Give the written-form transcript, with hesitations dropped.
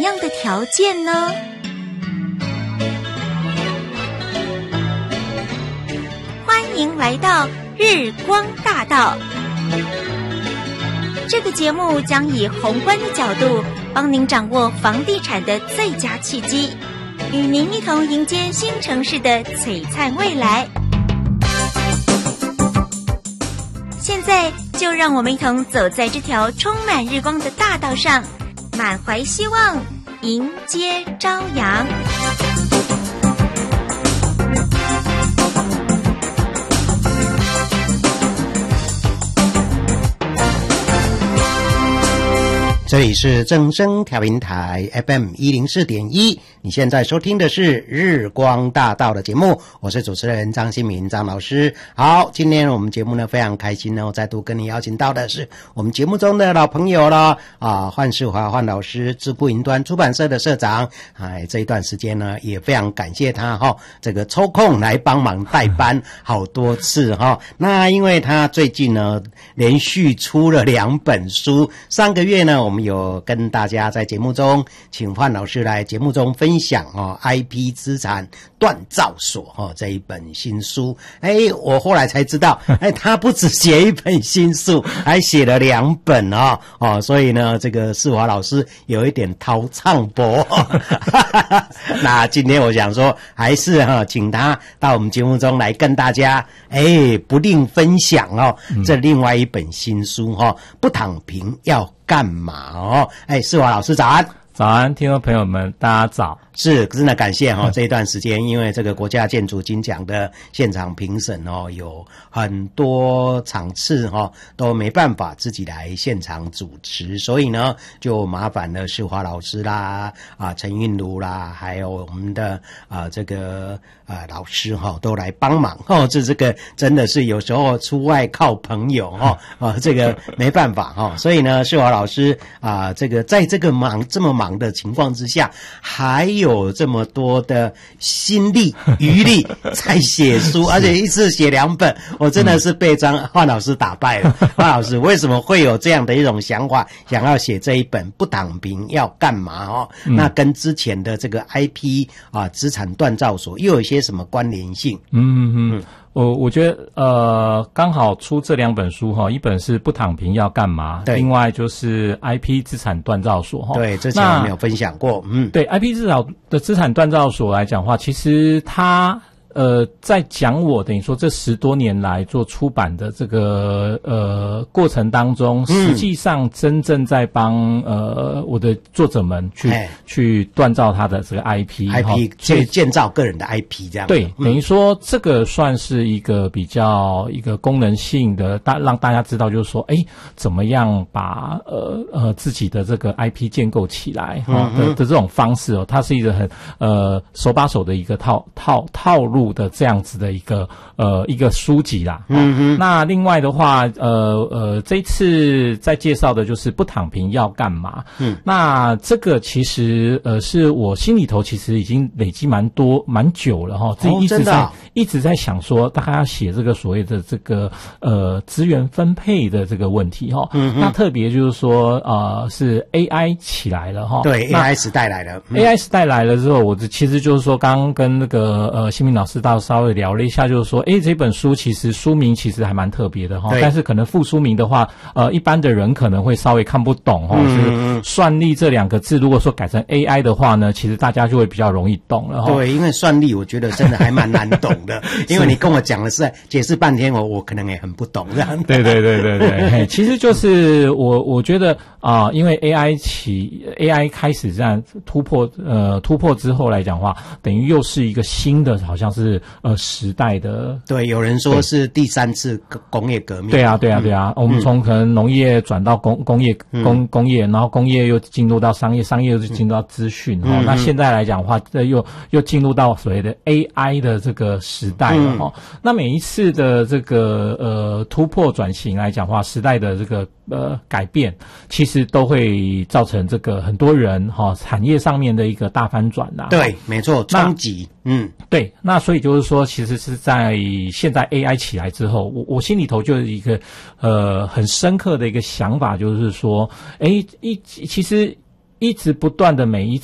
样的条件呢？欢迎来到日光大道。这个节目将以宏观的角度帮您掌握房地产的最佳契机，与您一同迎接新城市的璀璨未来。现在就让我们一同走在这条充满日光的大道上，满怀希望，迎接朝阳。 这里是正声调频台 FM 104.1，你现在收听的是日光大道的节目，我是主持人张新民张老师。好，今天我们节目呢非常开心呢，再度跟你邀请到的是我们节目中的老朋友了范世华范老师，智库云端出版社的社长。这一段时间呢也非常感谢他这个抽空来帮忙代班好多次那因为他最近呢连续出了2本书，上个月呢我们有跟大家在节目中请范老师来节目中分享IP 资产锻造所这一本新书。我后来才知道他不只写一本新书，还写了2本所以呢这个世华老师有一点掏唱博那今天我想说还是请他到我们节目中来跟大家不吝分享这另外一本新书不躺平要干嘛世华老师早安。 早安，听众朋友们，大家早。 是真的感谢这一段时间，因为这个国家建筑金奖的现场评审有很多场次都没办法自己来现场主持，所以呢就麻烦了世华老师啦陈韵如啦，还有我们的这个老师都来帮忙这个真的是有时候出外靠朋友这个没办法所以呢世华老师这个在这个这么忙的情况之下，还有这么多的心力余力在写书而且一次写2本，我真的是被范老师打败了范老师为什么会有这样的一种想法，想要写这一本不躺平要干嘛那跟之前的这个 IP 资产锻造所又有一些什么关联性？ 我觉得刚好出这2本书一本是不躺平要干嘛，另外就是 IP 资产锻造所对，之前我们有分享过。 对 IP 资产锻造所来讲的话，其实它在讲我等于说这10多年来做出版的这个过程当中，实际上真正在帮我的作者们去锻造他的这个 IP 建造个人的 IP 这样。 对，等于说这个算是一个比较一个功能性的让大家知道，就是说怎么样把自己的这个 IP 建构起来的这种方式它是一个很手把手的一个套路的这样子的一个书籍啦。那另外的话这一次在介绍的就是不躺平要干嘛。那这个其实是我心里头其实已经累积蛮久了自己一直在想说大概要写这个所谓的这个资源分配的这个问题那特别就是说是 AI 起来了对 AI 时代来了。 AI 时代来了之后，我其实就是说刚刚跟那个新民老师稍微聊了一下，就是说这本书其实书名其实还蛮特别的但是可能副书名的话一般的人可能会稍微看不懂是算力这2个字如果说改成 AI 的话呢，其实大家就会比较容易懂了对，因为算力我觉得真的还蛮难懂的因为你跟我讲的是解释半天我可能也很不懂这样。 对其实就是我觉得因为 AI 开始这样突破之后来讲的话，等于又是一个新的好像是时代的。对， 有人说是第3次工业革命。 对啊我们从可能农业转到工业，然后工业又进入到商业又进入到资讯那现在来讲的话又进入到所谓的 AI 的这个时代了那每一次的这个突破转型来讲的话，时代的这个改变其实都会造成这个很多人产业上面的一个大翻转对，没错，冲击。 对，那所以就是说其实是在现在 AI 起来之后，我心里头就有一个很深刻的一个想法，就是说其实一直不断的每一